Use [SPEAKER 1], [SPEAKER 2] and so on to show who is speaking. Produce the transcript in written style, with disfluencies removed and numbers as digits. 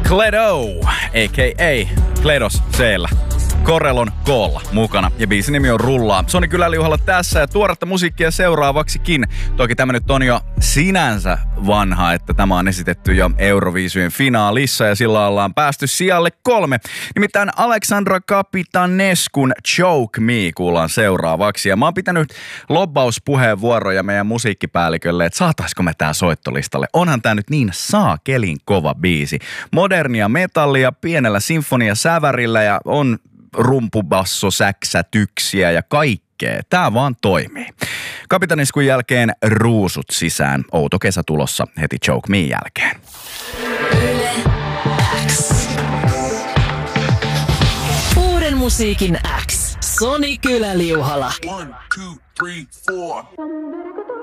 [SPEAKER 1] Kledo, a.k.a. Kledos C-llä. Korelon koolla mukana ja biisin nimi on Rullaa. Soni Kyläliuhalla tässä ja tuoretta musiikkia seuraavaksikin. Toki tämä nyt on jo sinänsä vanha, että tämä on esitetty jo Euroviisujen finaalissa ja sillä ollaan päästy sijalle 3. Nimittäin Alexandra Kapitaneskun Choke Me kuullaan seuraavaksi. Ja mä oon pitänyt lobbauspuheenvuoroja meidän musiikkipäällikölle, että saataisko me tää soittolistalle. Onhan tää nyt niin saakelin kova biisi. Modernia metallia pienellä sinfoniasävärillä ja on rumpubasso, säksätyksiä ja kaikkea. Tää vaan toimii. Kapitaniskun jälkeen ruusut sisään. Outo kesä tulossa heti Choke Me jälkeen.
[SPEAKER 2] Uuden musiikin X. Soni Kyläliuhala.
[SPEAKER 3] 1, 2, 3, 4.